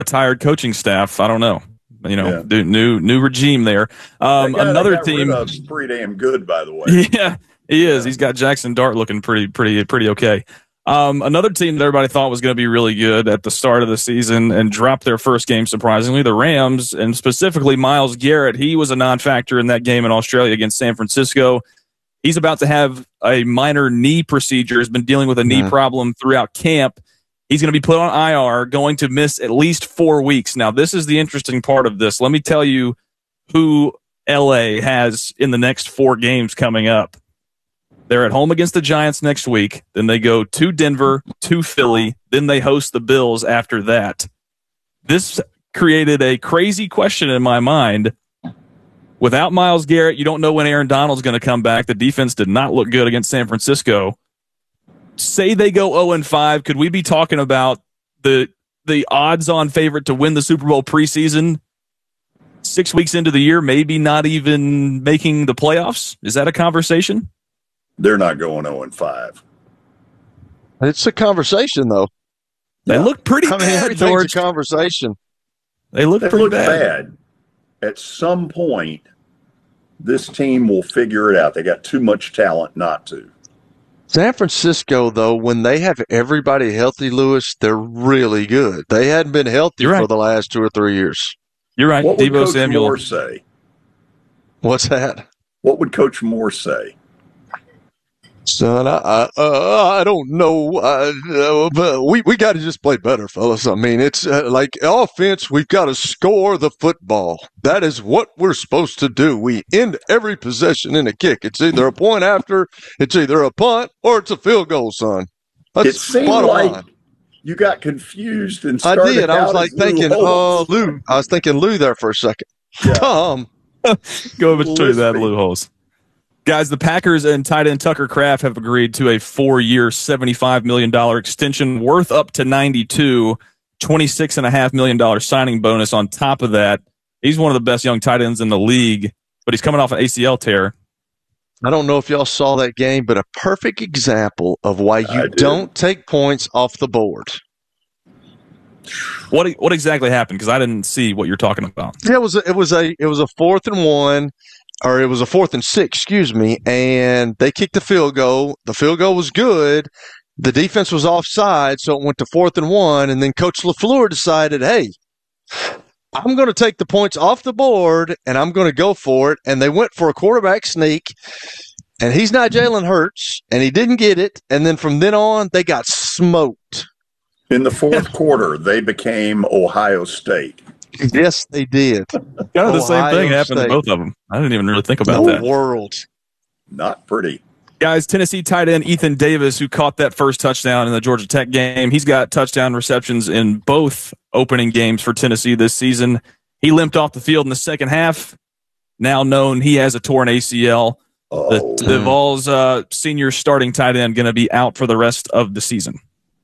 tired coaching staff. I don't know. Yeah. New regime there. That guy Another they got team rid of's pretty damn good, by the way. Yeah, he is. He's got Jackson Dart looking pretty okay. Another team that everybody thought was going to be really good at the start of the season and dropped their first game, surprisingly, the Rams, and specifically Myles Garrett. He was a non-factor in that game in Australia against San Francisco. He's about to have a minor knee procedure. Has been dealing with a knee problem throughout camp. He's going to be put on IR, going to miss at least 4 weeks. Now, this is the interesting part of this. Let me tell you who LA has in the next 4 games coming up. They're at home against the Giants next week. Then they go to Denver, to Philly. Then they host the Bills after that. This created a crazy question in my mind. Without Myles Garrett, you don't know when Aaron Donald's going to come back. The defense did not look good against San Francisco. Say they go 0-5. Could we be talking about the odds-on favorite to win the Super Bowl preseason 6 weeks into the year, maybe not even making the playoffs? Is that a conversation? They're not going 0-5. It's a conversation, though. They look pretty bad, everything's a conversation. They look bad. At some point, this team will figure it out. They got too much talent not to. San Francisco, though, when they have everybody healthy, Lewis, they're really good. They hadn't been healthy for the last 2 or 3 years. You're right. What would Coach Samuel Moore say? What's that? What would Coach Moore say? Son, I don't know. But we got to just play better, fellas. I mean, it's like offense, we've got to score the football. That is what we're supposed to do. We end every possession in a kick. It's either a point after, it's either a punt, or it's a field goal, son. It seemed like you got confused and started. I did. I was like thinking, Lou. I was thinking Lou there for a second. Yeah. Go over to that, Lou Holes. Guys, the Packers and tight end Tucker Kraft have agreed to a 4-year, $75 million extension worth up to $92, $26.5 million signing bonus on top of that. He's one of the best young tight ends in the league, but he's coming off an ACL tear. I don't know if y'all saw that game, but a perfect example of why you don't take points off the board. What exactly happened? Because I didn't see what you're talking about. Yeah, it was a 4th and 1. Or it was a 4th and 6, excuse me, and they kicked the field goal. The field goal was good. The defense was offside, so it went to 4th and 1, and then Coach LaFleur decided, hey, I'm going to take the points off the board, and I'm going to go for it. And they went for a quarterback sneak, and he's not Jalen Hurts, and he didn't get it. And then from then on, they got smoked. In the 4th quarter, they became Ohio State. Yes, they did. Kind of the same thing happened to both of them. I didn't even really think about that. World. Not pretty. Guys, Tennessee tight end Ethan Davis, who caught that first touchdown in the Georgia Tech game, he's got touchdown receptions in both opening games for Tennessee this season. He limped off the field in the second half. Now known he has a torn ACL. The Vols senior starting tight end going to be out for the rest of the season.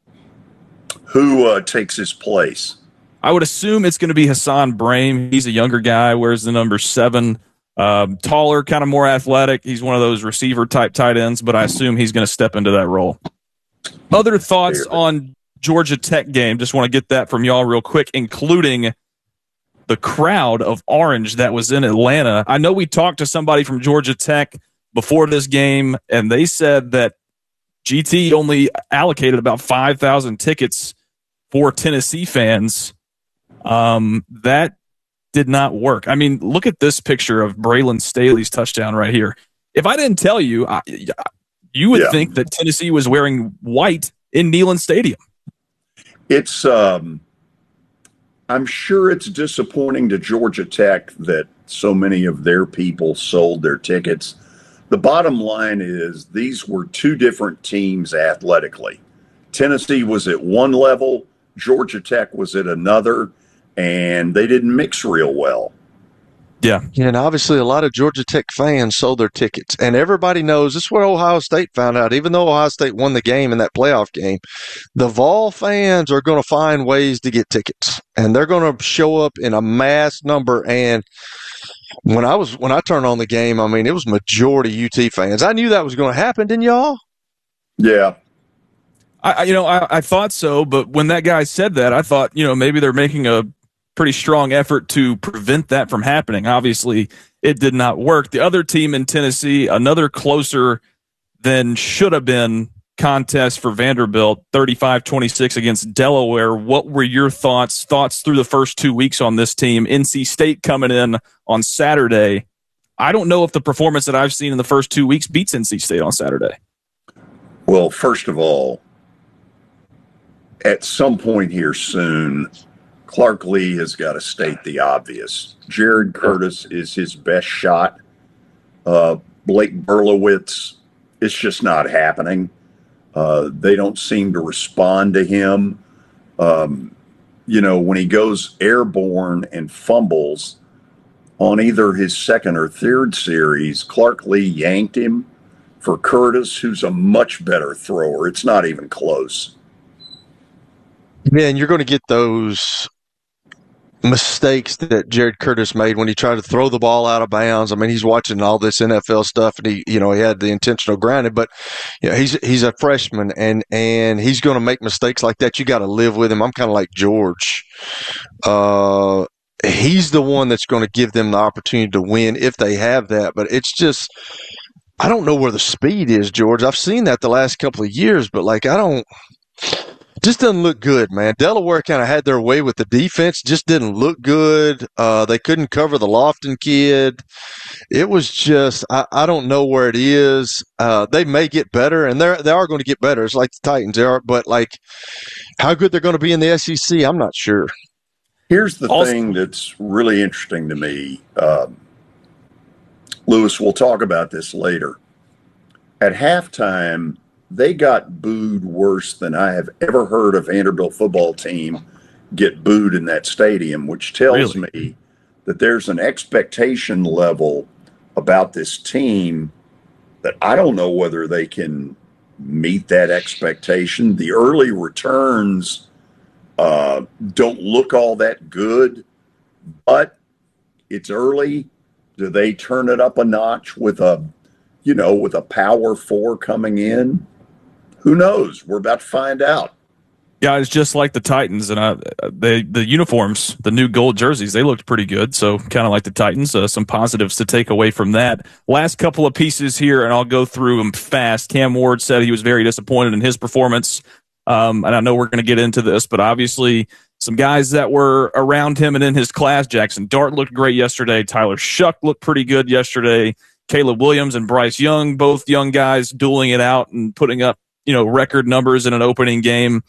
Who takes his place? I would assume it's going to be Hassan Brame. He's a younger guy, wears the number 7. Taller, kind of more athletic. He's one of those receiver-type tight ends, but I assume he's going to step into that role. Other thoughts on Georgia Tech game? Just want to get that from y'all real quick, including the crowd of orange that was in Atlanta. I know we talked to somebody from Georgia Tech before this game, and they said that GT only allocated about 5,000 tickets for Tennessee fans. That did not work. I mean, look at this picture of Braylon Staley's touchdown right here. If I didn't tell you, you would think that Tennessee was wearing white in Neyland Stadium. It's, I'm sure it's disappointing to Georgia Tech that so many of their people sold their tickets. The bottom line is these were 2 different teams athletically. Tennessee was at one level, Georgia Tech was at another, and they didn't mix real well. Yeah, and obviously a lot of Georgia Tech fans sold their tickets. And everybody knows this is what Ohio State found out. Even though Ohio State won the game in that playoff game, the Vol fans are going to find ways to get tickets. And they're going to show up in a mass number. And when I turned on the game, I mean, it was majority UT fans. I knew that was going to happen, didn't y'all? Yeah. I thought so, but when that guy said that, I thought, maybe they're making a pretty strong effort to prevent that from happening. Obviously, it did not work. The other team in Tennessee, another closer than should have been contest for Vanderbilt, 35-26 against Delaware. What were your thoughts through the first 2 weeks on this team? NC State coming in on Saturday. I don't know if the performance that I've seen in the first 2 weeks beats NC State on Saturday. Well, first of all, at some point here soon, Clark Lee has got to state the obvious. Jared Curtis is his best shot. Blake Berlowitz, it's just not happening. They don't seem to respond to him. When he goes airborne and fumbles on either his second or third series, Clark Lee yanked him for Curtis, who's a much better thrower. It's not even close. Yeah, and you're going to get those mistakes that Jared Curtis made when he tried to throw the ball out of bounds. I mean, he's watching all this NFL stuff, and he had the intentional grounding, but he's a freshman, and he's going to make mistakes like that. You got to live with him. I'm kind of like George. He's the one that's going to give them the opportunity to win if they have that. But it's just, I don't know where the speed is, George. I've seen that the last couple of years, but just doesn't look good, man. Delaware kind of had their way with the defense, just didn't look good. They couldn't cover the Lofton kid. It was just, I don't know where it is. They may get better, and they are going to get better. It's like the Titans, they are, but how good they're going to be in the SEC, I'm not sure. Here's the thing that's really interesting to me. Lewis, we'll talk about this later. At halftime, they got booed worse than I have ever heard a Vanderbilt football team get booed in that stadium, which tells me that there's an expectation level about this team that I don't know whether they can meet that expectation. The early returns don't look all that good, but it's early. Do they turn it up a notch with a Power 4 coming in? Who knows? We're about to find out. Yeah, it's just like the Titans, and the uniforms, the new gold jerseys, they looked pretty good. So kind of like the Titans, some positives to take away from that. Last couple of pieces here, and I'll go through them fast. Cam Ward said he was very disappointed in his performance, and I know we're going to get into this, but obviously some guys that were around him and in his class, Jackson Dart looked great yesterday. Tyler Shuck looked pretty good yesterday. Caleb Williams and Bryce Young, both young guys dueling it out and putting up record numbers in an opening game.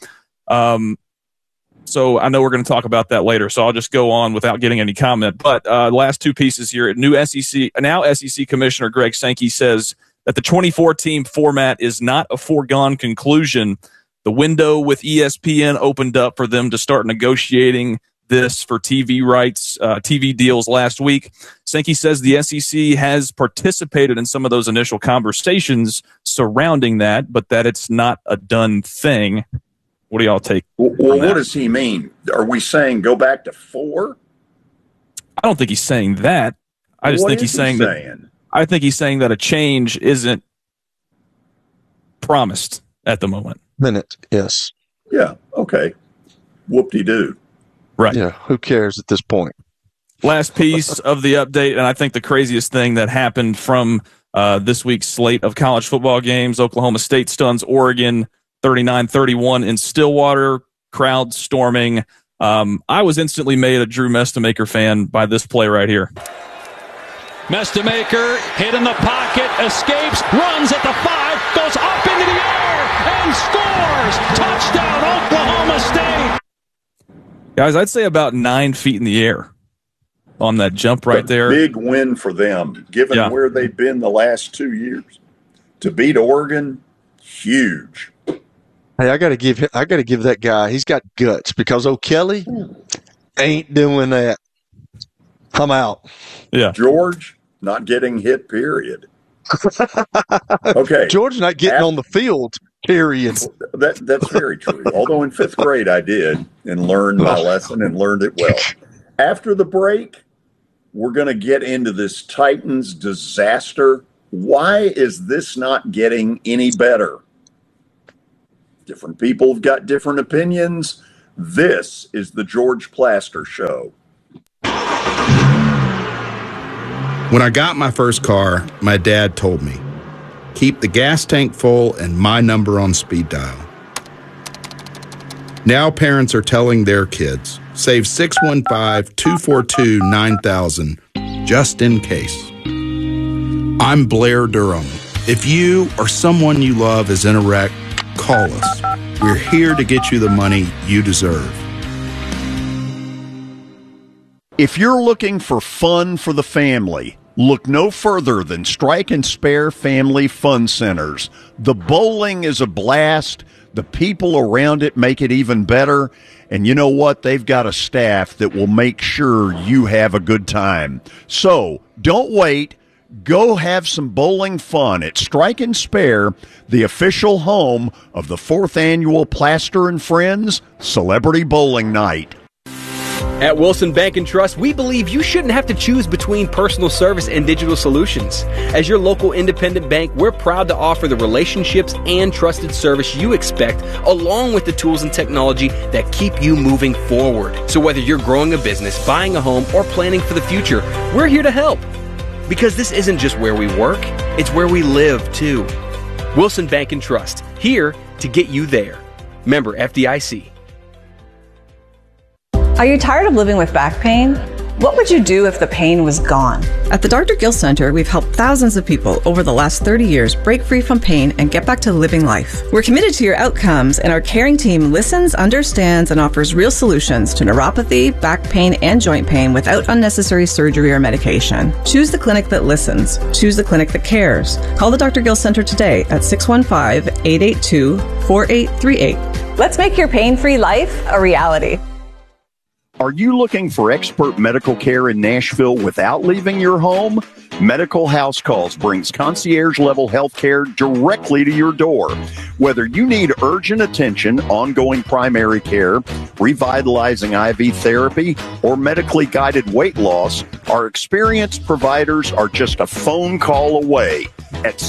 So I know we're going to talk about that later, so I'll just go on without getting any comment. But last two pieces here. Now SEC Commissioner Greg Sankey says that the 24-team format is not a foregone conclusion. The window with ESPN opened up for them to start negotiating this for TV rights, TV deals last week. Sankey says the SEC has participated in some of those initial conversations surrounding that, but that it's not a done thing. What do y'all take? Well, what does he mean? Are we saying go back to 4? I don't think he's saying that. I just think he's saying that. I think he's saying that a change isn't promised at the moment. Yes. Yeah. Okay. Whoop-de-doo. Right. Yeah, who cares at this point? Last piece of the update, and I think the craziest thing that happened from this week's slate of college football games, Oklahoma State stuns Oregon 39-31 in Stillwater, crowd storming. I was instantly made a Drew Mestamaker fan by this play right here. Mestamaker hit in the pocket, escapes, runs at the 5, goes up into the air, and scores! Touchdown, Oklahoma State! Guys, I'd say about 9 feet in the air on that jump right there. Big win for them, given where they've been the last 2 years. To beat Oregon, huge. Hey, I got to give that guy. He's got guts because O'Kelly ain't doing that. I'm out. Yeah, George not getting hit. Period. Okay, George not getting on the field. Period. That's very true. Although in 5th grade I did and learned my lesson and learned it well. After the break, we're going to get into this Titans disaster. Why is this not getting any better? Different people have got different opinions. This is the George Plaster Show. When I got my first car, my dad told me, keep the gas tank full and my number on speed dial. Now parents are telling their kids, save 615-242-9000 just in case. I'm Blair Durham. If you or someone you love is in a wreck, call us. We're here to get you the money you deserve. If you're looking for fun for the family, look no further than Strike and Spare Family Fun Centers. The bowling is a blast. The people around it make it even better. And you know what? They've got a staff that will make sure you have a good time. So don't wait. Go have some bowling fun at Strike and Spare, the official home of the 4th Annual Plaster and Friends Celebrity Bowling Night. At Wilson Bank & Trust, we believe you shouldn't have to choose between personal service and digital solutions. As your local independent bank, we're proud to offer the relationships and trusted service you expect, along with the tools and technology that keep you moving forward. So whether you're growing a business, buying a home, or planning for the future, we're here to help. Because this isn't just where we work, it's where we live, too. Wilson Bank & Trust, here to get you there. Member FDIC. Are you tired of living with back pain? What would you do if the pain was gone? At the Dr. Gill Center, we've helped thousands of people over the last 30 years break free from pain and get back to living life. We're committed to your outcomes, and our caring team listens, understands, and offers real solutions to neuropathy, back pain, and joint pain without unnecessary surgery or medication. Choose the clinic that listens. Choose the clinic that cares. Call the Dr. Gill Center today at 615-882-4838. Let's make your pain-free life a reality. Are you looking for expert medical care in Nashville without leaving your home? Medical House Calls brings concierge-level health care directly to your door. Whether you need urgent attention, ongoing primary care, revitalizing IV therapy, or medically guided weight loss, our experienced providers are just a phone call away at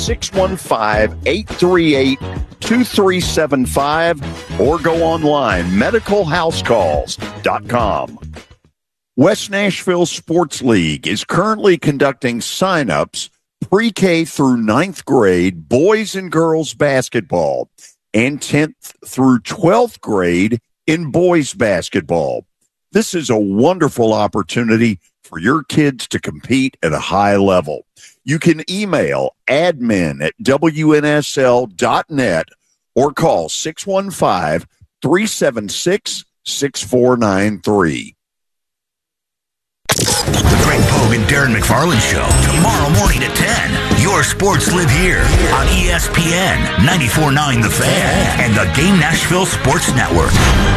615-838-2375 or go online, medicalhousecalls.com. West Nashville Sports League is currently conducting sign-ups pre-K through 9th grade boys and girls basketball and 10th through 12th grade in boys basketball. This is a wonderful opportunity for your kids to compete at a high level. You can email admin@wnsl.net or call 615-376-6493. The Greg Pogue and Darren McFarland Show, tomorrow morning at 10. Your sports live here on ESPN 94.9 The Fan and the Game Nashville Sports Network.